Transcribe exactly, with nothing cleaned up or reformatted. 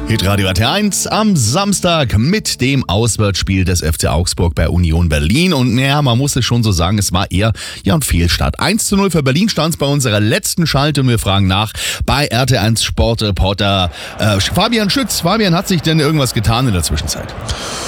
Hitradio R T eins am Samstag mit dem Auswärtsspiel des F C Augsburg bei Union Berlin. Und naja, man muss es schon so sagen, es war eher ja, ein Fehlstart. eins zu null für Berlin stand es bei unserer letzten Schalte und wir fragen nach bei R T eins Sportreporter äh, Fabian Schütz. Fabian, hat sich denn irgendwas getan in der Zwischenzeit?